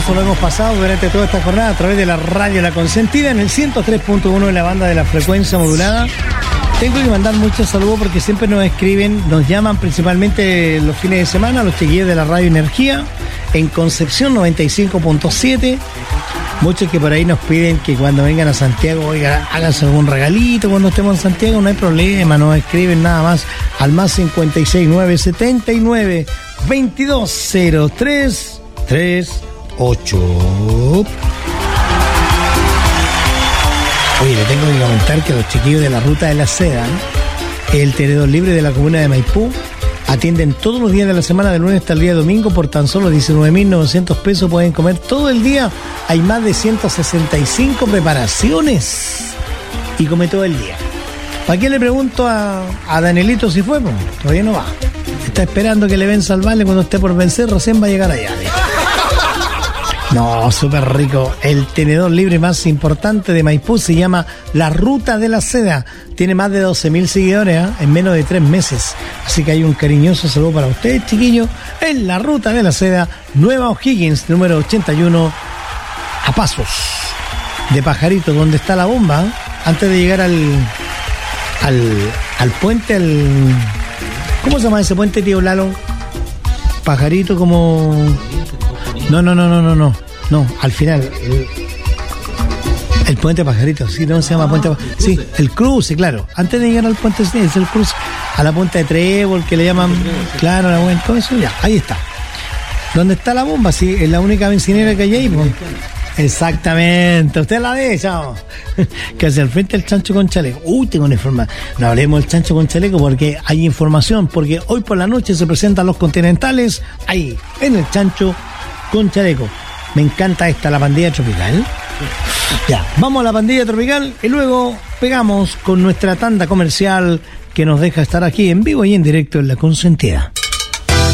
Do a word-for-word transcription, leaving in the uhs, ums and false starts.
hermoso lo hemos pasado durante toda esta jornada a través de la radio La Consentida en el ciento tres punto uno de la banda de la frecuencia modulada. Tengo que mandar muchos saludos porque siempre nos escriben, nos llaman principalmente los fines de semana, los chiquillos de la Radio Energía en Concepción noventa y cinco punto siete. Muchos que por ahí nos piden que cuando vengan a Santiago, oiga, háganse algún regalito cuando estemos en Santiago, no hay problema, nos escriben nada más al más cincuenta y seis, nueve setenta y nueve, veintidós, cero tres, tres, ocho. Oye, le tengo que comentar que los chiquillos de la Ruta de la Seda, ¿eh? El tenedor libre de la comuna de Maipú, atienden todos los días de la semana, de lunes hasta el día domingo, por tan solo diecinueve mil novecientos pesos. Pueden comer todo el día. Hay más de ciento sesenta y cinco preparaciones y come todo el día. ¿Para qué le pregunto a, a Danielito si fue? Pues, todavía no va. Está esperando que le venza al vale. Cuando esté por vencer, recién va a llegar allá. No, súper rico. El tenedor libre más importante de Maipú se llama La Ruta de la Seda. Tiene más de doce mil seguidores, ¿eh? En menos de tres meses. Así que hay un cariñoso saludo para ustedes, chiquillos, en La Ruta de la Seda, Nueva O'Higgins, número ochenta y uno, a pasos de Pajarito, donde está la bomba, ¿eh? Antes de llegar al, al, al puente, al... ¿Cómo se llama ese puente, tío Lalo? Pajarito como... No, no, no, no, no, no. No, al final. El, el puente Pajarito, sí, no se llama puente Pajarito. Sí, el cruce, claro. Antes de llegar al puente, sí, es el cruce. A la punta de Trébol, que le llaman. Claro, la buena, todo eso, ya, ahí está. ¿Dónde está la bomba? Sí, es la única bencinera que hay ahí. Pues. Exactamente, usted la ve, chao. Que hacia el frente el chancho con chaleco. Uy, tengo una información. No hablemos del chancho con chaleco porque hay información. Porque hoy por la noche se presentan los Continentales ahí, en el chancho con chaleco. Me encanta esta, la pandilla tropical. Ya, vamos a la pandilla tropical y luego pegamos con nuestra tanda comercial que nos deja estar aquí en vivo y en directo en La Consentida.